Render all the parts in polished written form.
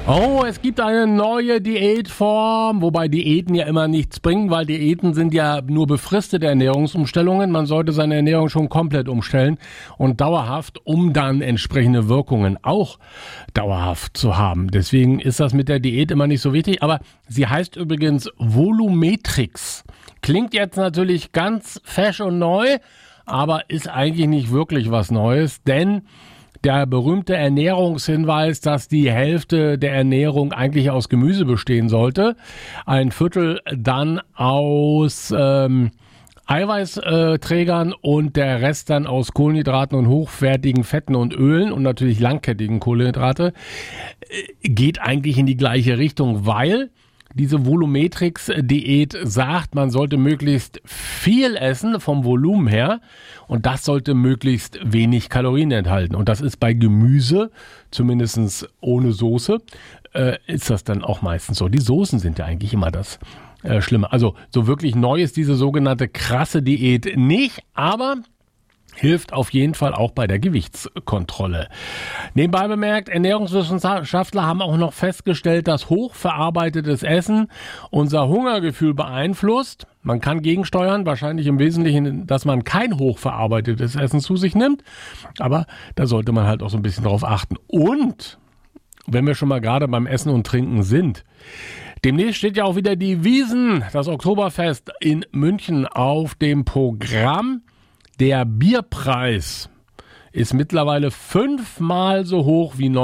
Oh, es gibt eine neue Diätform, wobei Diäten ja immer nichts bringen, weil Diäten sind ja nur befristete Ernährungsumstellungen. Man sollte seine Ernährung schon komplett umstellen und dauerhaft, um dann entsprechende Wirkungen auch dauerhaft zu haben. Deswegen ist das mit der Diät immer nicht so wichtig, aber sie heißt übrigens Volumetrix. Klingt jetzt natürlich ganz fesch und neu, aber ist eigentlich nicht wirklich was Neues, denn der berühmte Ernährungshinweis, dass die Hälfte der Ernährung eigentlich aus Gemüse bestehen sollte, ein Viertel dann aus Eiweißträgern und der Rest dann aus Kohlenhydraten und hochwertigen Fetten und Ölen und natürlich langkettigen Kohlenhydrate, geht eigentlich in die gleiche Richtung, weil diese Volumetrix-Diät sagt, man sollte möglichst viel essen vom Volumen her und das sollte möglichst wenig Kalorien enthalten. Und das ist bei Gemüse, zumindest ohne Soße, ist das dann auch meistens so. Die Soßen sind ja eigentlich immer das Schlimme. Also so wirklich neu ist diese sogenannte krasse Diät nicht, aber hilft auf jeden Fall auch bei der Gewichtskontrolle. Nebenbei bemerkt, Ernährungswissenschaftler haben auch noch festgestellt, dass hochverarbeitetes Essen unser Hungergefühl beeinflusst. Man kann gegensteuern, wahrscheinlich im Wesentlichen, dass man kein hochverarbeitetes Essen zu sich nimmt. Aber da sollte man halt auch so ein bisschen drauf achten. Und wenn wir schon mal gerade beim Essen und Trinken sind, demnächst steht ja auch wieder die Wiesn, das Oktoberfest in München auf dem Programm. Der Bierpreis ist mittlerweile 5-mal so hoch wie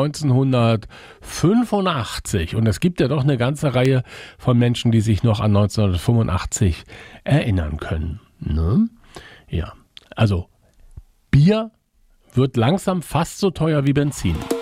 1985. Und es gibt ja doch eine ganze Reihe von Menschen, die sich noch an 1985 erinnern können. Ne? Ja, also Bier wird langsam fast so teuer wie Benzin.